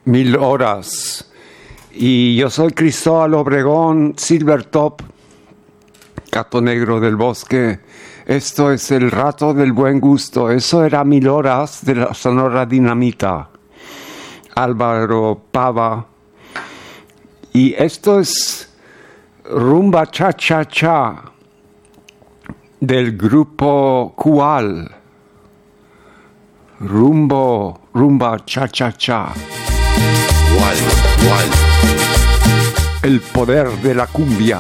1000 horas. Y yo soy Cristóbal Obregón, Silvertop, Gato Negro del Bosque. Esto es el rato del buen gusto. Eso era 1000 horas de la Sonora Dinamita. Álvaro Pava. Y esto es Rumba Cha Cha Cha del grupo Cual. Rumba Cha Cha Cha. Cual. El poder de la cumbia.